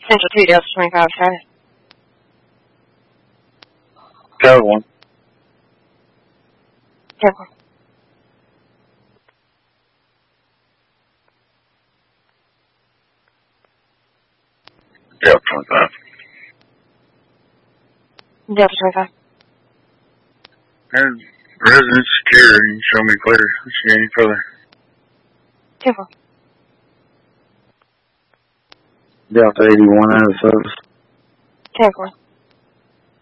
Central 2, Delta 25, traffic. Tower 1. Tower 1. Delta 25. Delta 25. And resident security, you show me clear. Let's see any further. Tower 4. Delta 81 out of service. Tower 4.